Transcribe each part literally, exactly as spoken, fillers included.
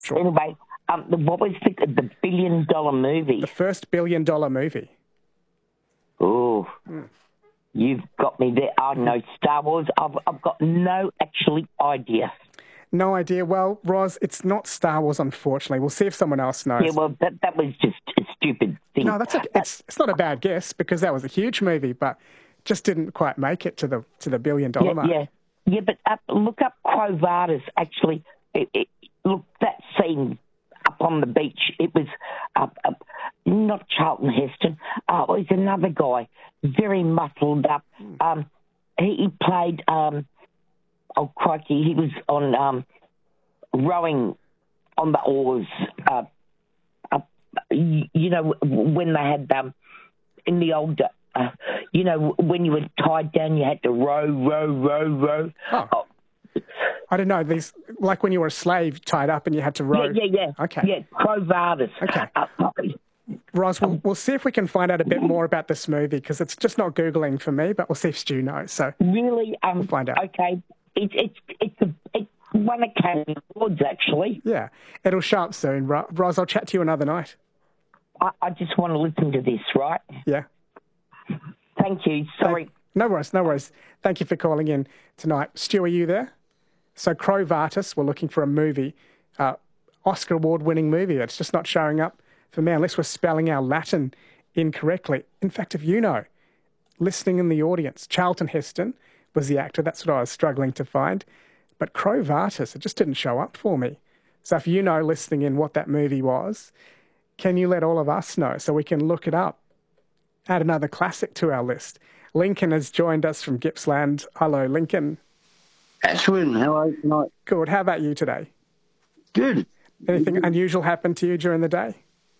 Sure. Anyway, um, what was the, the billion-dollar movie? The first billion-dollar movie. Oh, mm. You've got me there. I know Star Wars. I've, I've got no actually idea. No idea. Well, Roz, it's not Star Wars, unfortunately. We'll see if someone else knows. Yeah, well, that, that was just a stupid thing. No, that's okay. It's it's not a bad guess because that was a huge movie, but just didn't quite make it to the to the billion dollar yeah, mark. Yeah, yeah, but uh, look up Quo Vadis. Actually, it, it, look that scene up on the beach. It was uh, uh, not Charlton Heston. Uh, it was another guy, very muscled up. Um, he, he played. Um, Oh, crikey, he was on um, rowing on the oars, uh, uh, you, you know, when they had, um, in the old, uh, you know, when you were tied down, you had to row, row, row, row. Oh. oh. I don't know, these, like when you were a slave tied up and you had to row. Yeah, yeah, yeah. Okay. Yeah, Quo Vadis. Okay. Uh, Ros, we'll, we'll see if we can find out a bit more about this movie because it's just not Googling for me, but we'll see if Stu knows. So really? Um, we'll find out. Okay. It's it's it's a it's one Academy Awards actually. Yeah, it'll show up soon. Roz, I'll chat to you another night. I, I just want to listen to this, right? Yeah. Thank you. Sorry. No, no worries, no worries. Thank you for calling in tonight. Stu, are you there? So Quo Vadis, we're looking for a movie, uh, Oscar award-winning movie. It's just not showing up for me unless we're spelling our Latin incorrectly. In fact, if you know, listening in the audience, Charlton Heston was the actor. That's what I was struggling to find. But Quo Vadis, it just didn't show up for me. So if you know, listening in, what that movie was, can you let all of us know so we can look it up? Add another classic to our list. Lincoln has joined us from Gippsland. Hello, Lincoln. Ashwin, how are you tonight? Good. How about you today? Good. Anything Good. unusual happen to you during the day?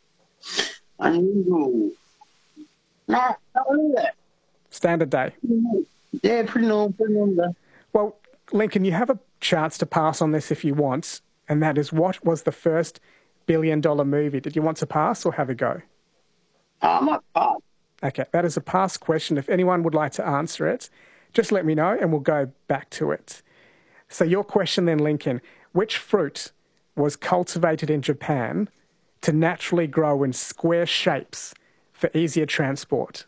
Unusual? No, not really that. Standard day? Yeah, pretty normal, pretty normal. Well, Lincoln, you have a chance to pass on this if you want, and that is, what was the first billion-dollar movie? Did you want to pass or have a go? I might pass. Okay, that is a pass question. If anyone would like to answer it, just let me know and we'll go back to it. So your question then, Lincoln, which fruit was cultivated in Japan to naturally grow in square shapes for easier transport?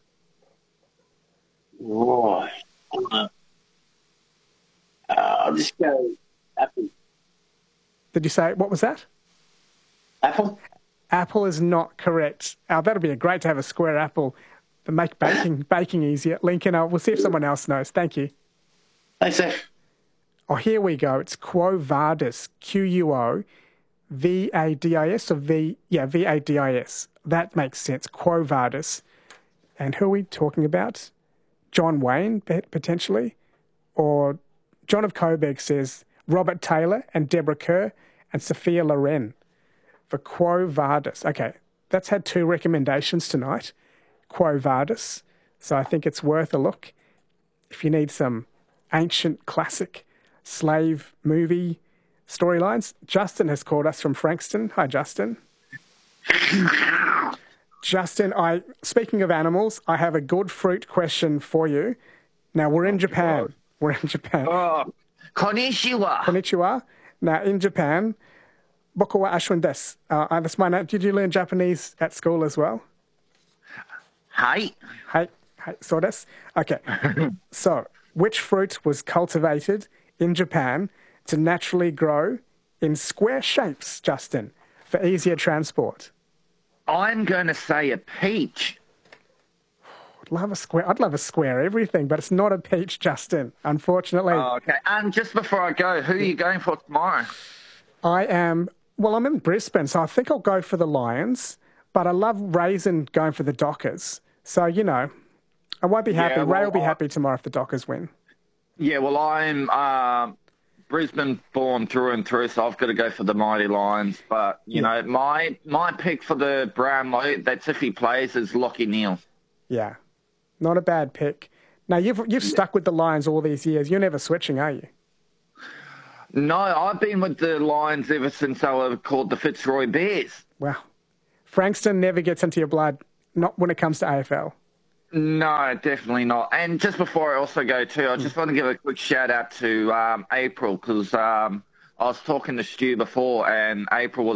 Right. Uh, I'll just go apple. Did you say, what was that? Apple? Apple is not correct. Oh, that'd be great to have a square apple to make baking baking easier. Lincoln, uh, we'll see if someone else knows. Thank you. Thanks, sir. Oh, here we go. It's Quo Vadis, Q U O V A D I S, or V, yeah, V A D I S. That makes sense. Quo Vadis. And who are we talking about? John Wayne, potentially? Or John of Coburg says Robert Taylor and Deborah Kerr and Sophia Loren for Quo Vadis. Okay, that's had two recommendations tonight. Quo Vadis. So I think it's worth a look. If you need some ancient classic slave movie storylines, Justin has called us from Frankston. Hi, Justin. Justin, I speaking of animals, I have a good fruit question for you. Now, we're in Japan. We're in Japan. Oh, konnichiwa. Konnichiwa. Now, in Japan, boku wa Ashwin desu. Uh, that's my name. Did you learn Japanese at school as well? Hi. Hi. Hi. So desu. Okay. So, which fruit was cultivated in Japan to naturally grow in square shapes, Justin, for easier transport? I'm going to say a peach. I'd love a square. I'd love a square everything, but it's not a peach, Justin, unfortunately. Oh, okay. And just before I go, who are you going for tomorrow? I am, well, I'm in Brisbane, so I think I'll go for the Lions, but I love Raisin going for the Dockers. So, you know, I won't be happy. Yeah, well, Ray will be I... happy tomorrow if the Dockers win. Yeah, well, I'm uh, Brisbane born through and through, so I've got to go for the Mighty Lions. But, you yeah. know, my my pick for the Brownlow, that's if he plays, is Lachie Neale. Yeah, not a bad pick. Now, you've, you've stuck with the Lions all these years. You're never switching, are you? No, I've been with the Lions ever since they were called the Fitzroy Bears. Wow. Frankston never gets into your blood, not when it comes to A F L. No, definitely not. And just before I also go too, I just mm. want to give a quick shout out to um, April because um, I was talking to Stu before, and April was